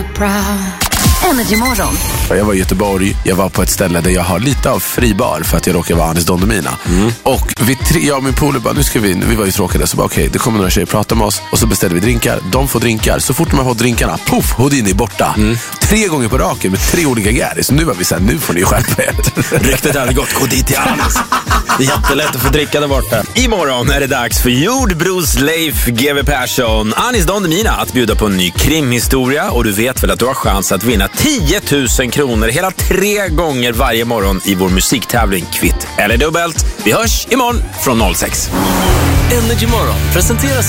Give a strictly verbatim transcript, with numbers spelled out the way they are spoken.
Energy Morgon. Jag var i Göteborg, jag var på ett ställe där jag har lite av fribar för att jag råkar vara Anis Don Demina. Mm. Och vi tre, jag och min polare bara, nu ska vi, vi var ju tråkade, så bara okej, okay, det kommer några tjejer prata med oss och så beställer vi drinkar, de får drinkar, så fort man får drinkarna, puff, Houdini är borta. Mm. Tre gånger på raken med tre olika gäris, så nu var vi såhär, nu får ni skärpa er. Ryktet hade gått, gå dit till Anis. Det är jättelätt att få dricka där borta. Imorgon är det dags för Jordbros Leif G W Persson, Anis Don Demina att bjuda på en ny krimhistoria, och du vet väl att du har chans att vinna tio tusen kronor hela tre gånger varje morgon i vår musiktävling Kvitt eller dubbelt. Vi hörs imorgon från noll sex. Energy Morgon presenteras